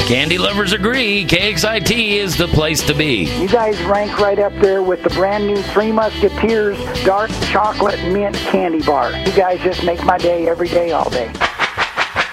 Candy lovers agree, KXIT is the place to be. You guys rank right up there with the brand new Three Musketeers Dark Chocolate Mint Candy Bar. You guys just make my day every day, all day.